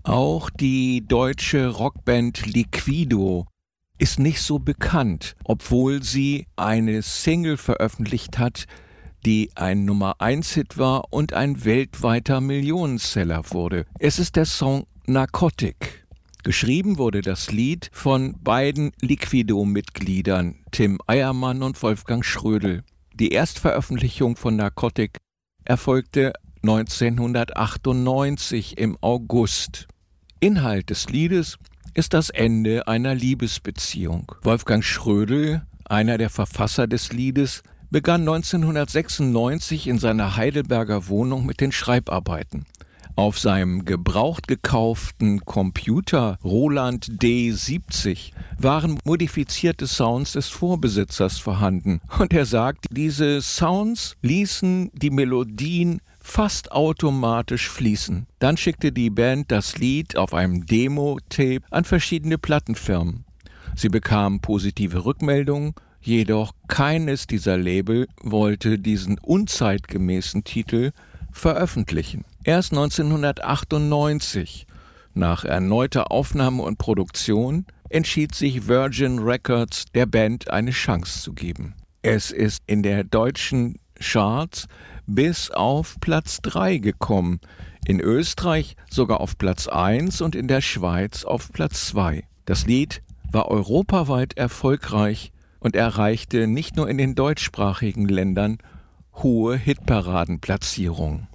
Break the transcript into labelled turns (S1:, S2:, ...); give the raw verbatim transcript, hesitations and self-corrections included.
S1: Auch die deutsche Rockband Liquido ist nicht so bekannt, obwohl sie eine Single veröffentlicht hat, die ein Nummer eins Hit war und ein weltweiter Millionenseller wurde. Es ist der Song Narcotic. Geschrieben wurde das Lied von beiden Liquido-Mitgliedern, Tim Eiermann und Wolfgang Schrödel. Die Erstveröffentlichung von Narcotic erfolgte neunzehnhundertachtundneunzig im August. Inhalt des Liedes ist das Ende einer Liebesbeziehung. Wolfgang Schrödel, einer der Verfasser des Liedes, begann neunzehnhundertsechsundneunzig in seiner Heidelberger Wohnung mit den Schreibarbeiten. Auf seinem gebraucht gekauften Computer Roland D siebzig waren modifizierte Sounds des Vorbesitzers vorhanden. Und er sagt, diese Sounds ließen die Melodien fast automatisch fließen. Dann schickte die Band das Lied auf einem Demo-Tape an verschiedene Plattenfirmen. Sie bekamen positive Rückmeldungen, jedoch keines dieser Label wollte diesen unzeitgemäßen Titel veröffentlichen. Erst neunzehnhundertachtundneunzig, nach erneuter Aufnahme und Produktion, entschied sich Virgin Records, der Band eine Chance zu geben. Es ist in der deutschen Charts bis auf Platz drei gekommen, in Österreich sogar auf Platz eins und in der Schweiz auf Platz zwei. Das Lied war europaweit erfolgreich und erreichte nicht nur in den deutschsprachigen Ländern hohe Hitparadenplatzierungen.